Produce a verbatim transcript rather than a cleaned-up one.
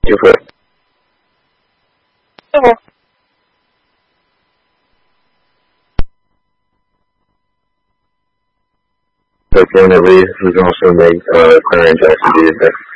You for the game that we was also made uh, Claire and Jackson did that.